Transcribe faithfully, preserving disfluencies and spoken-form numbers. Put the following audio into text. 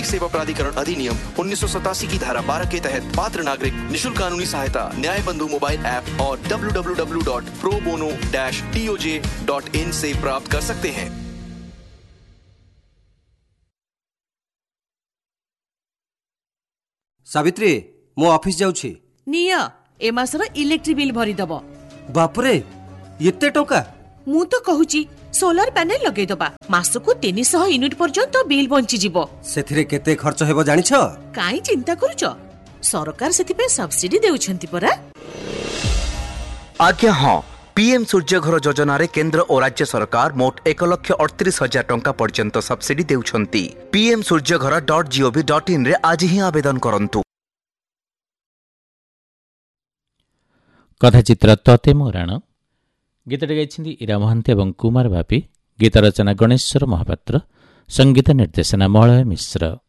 सेवा प्राधिकरण अधिनियम उन्नीस सौ सतासी की धारा बारह के तहत पात्र नागरिक निशुल्क कानूनी सहायता न्याय बंधु मोबाइल ऐप और W W W dot pro bono dash T O J dot in से प्राप्त कर सकते हैं। सावित्री मो ऑफिस जाउछि निया ए मासर इलेक्ट्रिक बिल भरी दबो। बापरे एते टका मु तो कहूची सोलर पैनल लगे दबा मासको तीन सौ यूनिट पर्यंत बिल बंची जिवो। सेथिरे केते खर्च हेबो जानिछ? काई चिंता करूछ सरकार सेति पे सब्सिडी देउछंती परा। आज्ञा हां पीएम सूर्य घर योजना रे केंद्र और राज्य सरकार मोट एक लक्ष अड़तीस हजार टंका पर्यंत सब्सिडी देउछंती। पीएम सूर्य घर डॉट जीओवी डॉट इन रे आज ही आवेदन करंतु। कथाचित्र तते मोराण गीतटी गाइछिन्दी इरा महान्ती एवं कुमार बापी। गीत रचना गणेश्वर महापात्र, संगीत निर्देशना मलय मिश्र।